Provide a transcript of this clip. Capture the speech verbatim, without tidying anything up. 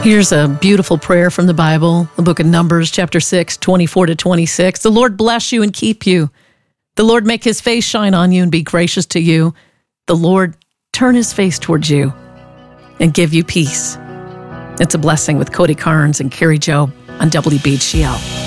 Here's a beautiful prayer from the Bible, the book of Numbers, chapter six, twenty-four to twenty-six. The Lord bless you and keep you. The Lord make his face shine on you and be gracious to you. The Lord turn his face towards you and give you peace. It's a blessing with Cody Carnes and Carrie Job on W B G L.